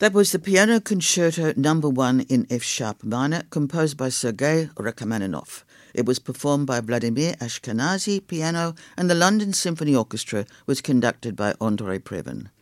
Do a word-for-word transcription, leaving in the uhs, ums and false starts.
That was the Piano Concerto Number One in F-sharp minor, composed by Sergei Rachmaninoff. It was performed by Vladimir Ashkenazy, piano, and the London Symphony Orchestra was conducted by Andrei Previn.